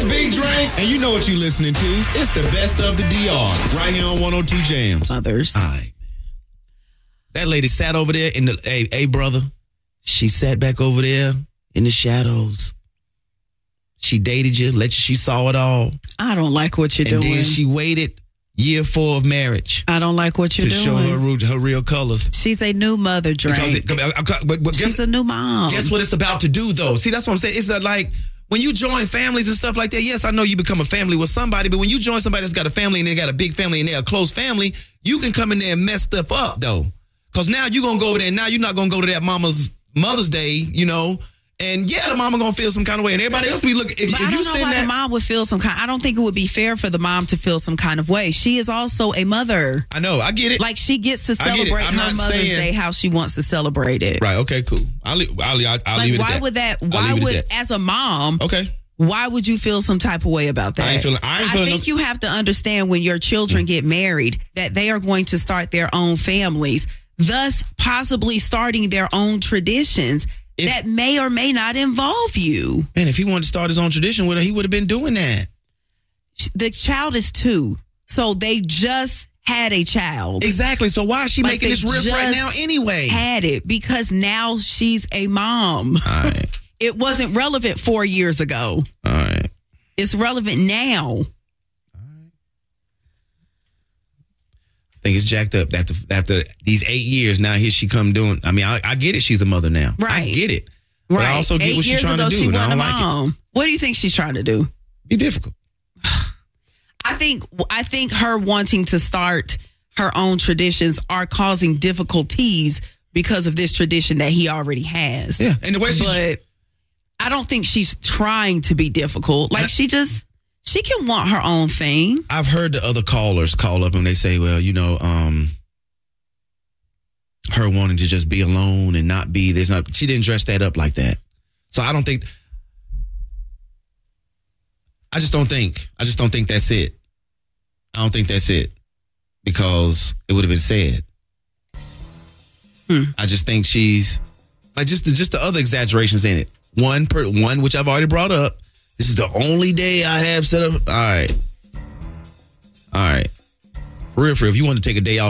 It's Big Drink, and you know what you're listening to. It's the best of the DR, right here on 102 Jams. Others. All right, man. That lady sat over there in the, hey, brother, she sat back over there in the shadows. She dated you, she saw it all. I don't like what you're doing. And then she waited year 4 of marriage. I don't like what you're doing. To show her real colors. She's a new mother, Drake. She's a new mom. Guess what it's about to do, though? See, that's what I'm saying. It's like when you join families and stuff like that, yes, I know you become a family with somebody, but when you join somebody that's got a family and they got a big family and they're a close family, you can come in there and mess stuff up, though. Because now you're going to go over there and now you're not going to go to that Mother's Day, you know, and yeah, the mama gonna feel some kind of way, and everybody else be looking. If I don't you know send why that, the mom would feel some kind. I don't think it would be fair for the mom to feel some kind of way. She is also a mother. I know, I get it. Like she gets to celebrate her Mother's Day how she wants to celebrate it. Right? Okay, cool. I'll leave it at that. Why would as a mom? Okay. Why would you feel some type of way about that? I think you have to understand when your children get married that they are going to start their own families, thus possibly starting their own traditions. That may or may not involve you. Man, if he wanted to start his own tradition with her, he would have been doing that. The child is 2. So they just had a child. Exactly. So why is she making this riff right now anyway? Had it because now she's a mom. All right. It wasn't relevant 4 years ago. All right. It's relevant now. I think it's jacked up after these 8 years. Now here she come doing. I mean, I get it. She's a mother now. Right. I get it. But I also get what she's trying to do. And I don't like it. What do you think she's trying to do? Be difficult. I think her wanting to start her own traditions are causing difficulties because of this tradition that he already has. Yeah, and the way but I don't think she's trying to be difficult. Like she can want her own thing. I've heard the other callers call up and they say, well, you know, her wanting to just be alone and not be, she didn't dress that up like that. So I just don't think that's it. I don't think that's it because it would have been said. I just think she's like just the other exaggerations in it. One which I've already brought up. This is the only day I have set up. All right. For real, if you want to take a day off